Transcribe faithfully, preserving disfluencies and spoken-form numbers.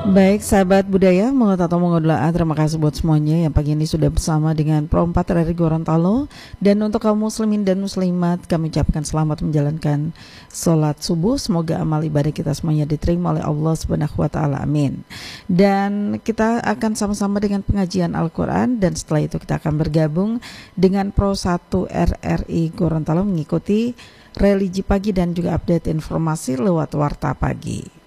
Baik sahabat budaya, mengut atau mengodola, terima kasih buat semuanya yang pagi ini sudah bersama dengan Pro empat dari Gorontalo. Dan untuk kaum muslimin dan muslimat, kami ucapkan selamat menjalankan sholat subuh. Semoga amal ibadah kita semuanya diterima oleh Allah Subhanahu wa Ta'ala, amin. Dan kita akan sama-sama dengan pengajian Al-Quran, dan setelah itu kita akan bergabung dengan Pro satu R R I Gorontalo mengikuti religi pagi dan juga update informasi lewat Warta Pagi.